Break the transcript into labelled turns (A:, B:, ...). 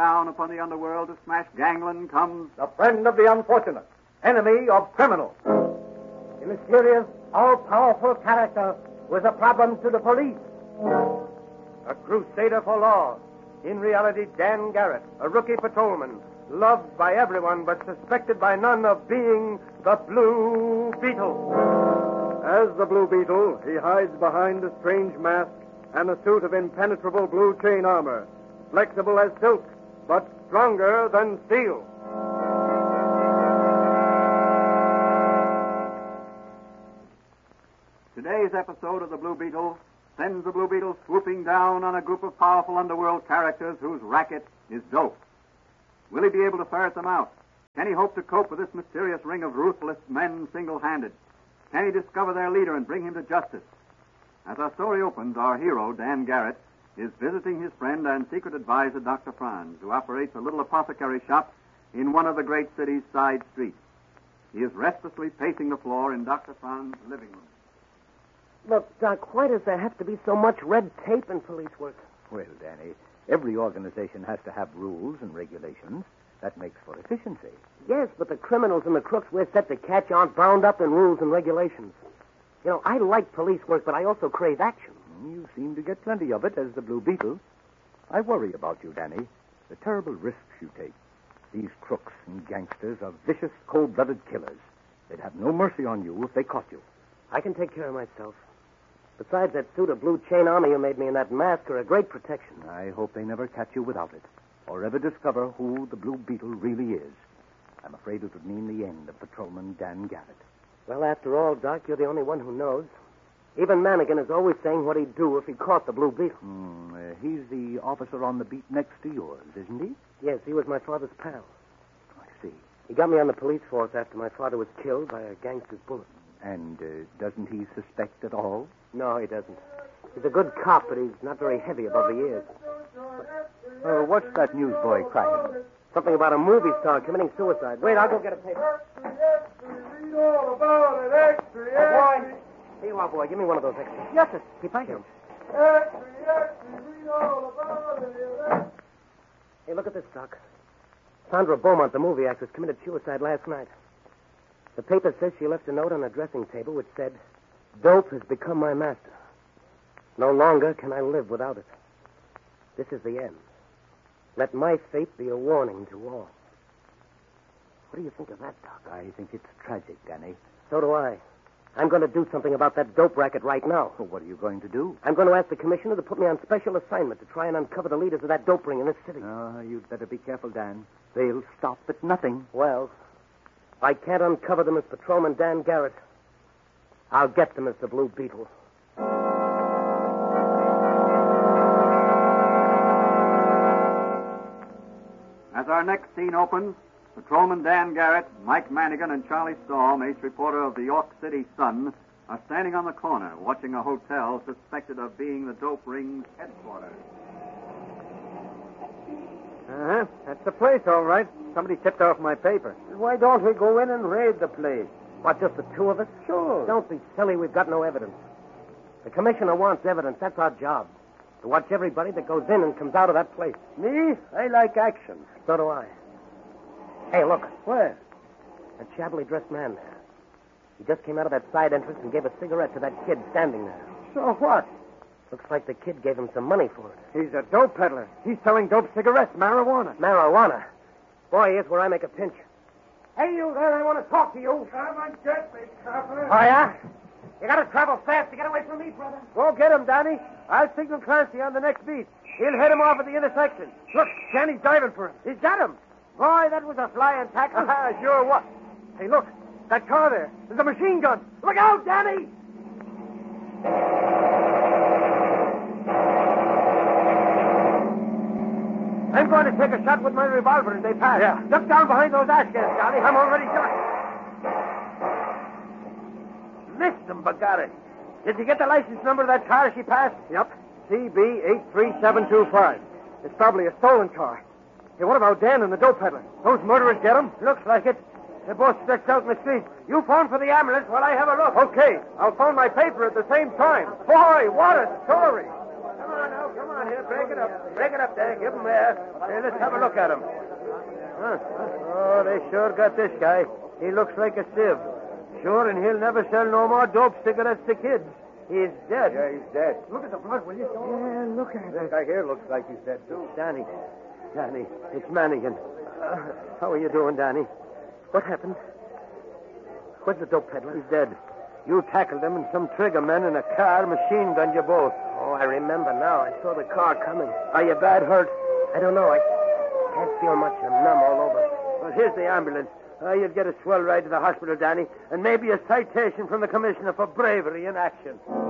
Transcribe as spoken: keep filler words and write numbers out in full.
A: down upon the underworld to smash gangland comes
B: the friend of the unfortunate, enemy of criminals. The mysterious, all-powerful character was a problem to the police. A crusader for law. In reality, Dan Garrett, a rookie patrolman, loved by everyone but suspected by none of being the Blue Beetle. As the Blue Beetle, he hides behind a strange mask and a suit of impenetrable blue chain armor, flexible as silk, but stronger than steel.
A: Today's episode of the Blue Beetle sends the Blue Beetle swooping down on a group of powerful underworld characters whose racket is dope. Will he be able to ferret them out? Can he hope to cope with this mysterious ring of ruthless men single-handed? Can he discover their leader and bring him to justice? As our story opens, our hero, Dan Garrett, is visiting his friend and secret advisor, Doctor Franz, who operates a little apothecary shop in one of the great city's side streets. He is restlessly pacing the floor in Doctor Franz's living room.
C: Look, Doc, why does there have to be so much red tape in police work?
D: Well, Danny, every organization has to have rules and regulations. That makes for efficiency.
C: Yes, but the criminals and the crooks we're set to catch aren't bound up in rules and regulations. You know, I like police work, but I also crave action.
D: You seem to get plenty of it as the Blue Beetle. I worry about you, Danny. The terrible risks you take. These crooks and gangsters are vicious, cold-blooded killers. They'd have no mercy on you if they caught you.
C: I can take care of myself. Besides, that suit of blue chain armor you made me and that mask are a great protection.
D: I hope they never catch you without it, or ever discover who the Blue Beetle really is. I'm afraid it would mean the end of Patrolman Dan Garrett.
C: Well, after all, Doc, you're the only one who knows. Even Manigan is always saying what he'd do if he caught the Blue Beetle.
D: Hmm, uh, he's the officer on the beat next to yours, isn't he?
C: Yes, he was my father's pal.
D: I see.
C: He got me on the police force after my father was killed by a gangster's bullet.
D: And uh, doesn't he suspect at all?
C: No, he doesn't. He's a good cop, but he's not very heavy above the ears.
D: Oh, what's that newsboy crying?
C: Something about a movie star committing suicide. Wait, I'll go get a paper.
B: Read all about it, extra, extra.
C: Boy, here you are, boy. Give me one of those extras.
D: Yes, sir. Hey, thank you.
B: Extra, extra, read all about it.
C: Hey, look at this, Doc. Sandra Beaumont, the movie actress, committed suicide last night. The paper says she left a note on a dressing table which said, "Dope has become my master. No longer can I live without it. This is the end. Let my fate be a warning to all." What do you think of that, Doc?
D: I think it's tragic, Danny.
C: So do I. I'm going to do something about that dope racket right now.
D: Well, what are you going to do?
C: I'm going to ask the commissioner to put me on special assignment to try and uncover the leaders of that dope ring in this city.
D: Oh, you'd better be careful, Dan. They'll stop at nothing.
C: Well, if I can't uncover them as Patrolman Dan Garrett, I'll get them as the Blue Beetle.
A: As our next scene opens, Patrolman Dan Garrett, Mike Manigan, and Charlie Storm, ace reporter of the York City Sun, are standing on the corner watching a hotel suspected of being the dope ring's headquarters.
B: Uh-huh. That's the place, all right. Somebody tipped off my paper. Why don't we go in and raid the place?
C: What, just the two of us?
B: Sure.
C: Don't be silly. We've got no evidence. The commissioner wants evidence. That's our job. To watch everybody that goes in and comes out of that place.
B: Me? I like action.
C: So do I. Hey, look.
B: Where?
C: A shabbily dressed man there. He just came out of that side entrance and gave a cigarette to that kid standing there.
B: So what?
C: Looks like the kid gave him some money for it.
B: He's a dope peddler. He's selling dope cigarettes, marijuana.
C: Marijuana? Boy, here's where I make a pinch. Hey, you there, I want to talk to you.
B: Come and get me, copper.
C: Oh, yeah? You got to travel fast to get away from me, brother.
B: Go get him, Danny. I'll signal Clancy on the next beat. He'll head him off at the intersection. Look, Danny's diving for him. He's got him. Boy, that was a flying tackle. Ah, sure what? Hey, look, that car there. There's a machine gun. Look out, Danny! I'm going to take a shot with my revolver as they pass. Yeah. Duck down behind those ash cans, Johnny. I'm already shot. Missed him, Bagari. Did you get the license number of that car she passed? Yep. C B eight three seven two five. It's probably a stolen car. Hey, what about Dan and the dope peddler? Those murderers get him? Looks like it. They're both stretched out in the street. You phone for the ambulance while I have a look. Okay. I'll phone my paper at the same time. Boy, what a story. Come on, on now, come on here. Break it up. Break it up there. Give him there. Here, let's have a look at him. Huh. Oh, they sure got this guy. He looks like a sieve. Sure, and he'll never sell no more dope cigarettes to kids. He's dead.
D: Yeah, he's dead.
B: Look at the blood, will you? Yeah, look at
D: This
B: it.
D: guy here looks like he's dead, too.
B: Danny. Danny, it's Mannigan. Uh, how are you doing, Danny?
C: What happened? Where's the dope peddler?
B: He's dead. You tackled him, and some trigger men in a car machine gunned you both.
C: Oh, I remember now. I saw the car coming.
B: Are you bad hurt?
C: I don't know. I can't feel much. I'm numb all over.
B: Well, here's the ambulance. Uh, you'll get a swell ride to the hospital, Danny, and maybe a citation from the commissioner for bravery in action.